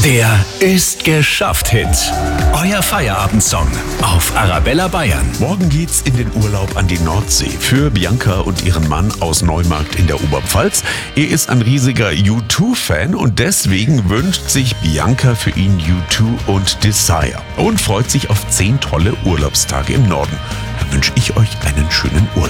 Der Ist geschafft Hit. Euer Feierabendsong auf Arabella Bayern. Morgen geht's in den Urlaub an die Nordsee für Bianca und ihren Mann aus Neumarkt in der Oberpfalz. Er ist ein riesiger U2-Fan und deswegen wünscht sich Bianca für ihn U2 und Desire und freut sich auf 10 tolle Urlaubstage im Norden. Dann wünsche ich euch einen schönen Urlaub.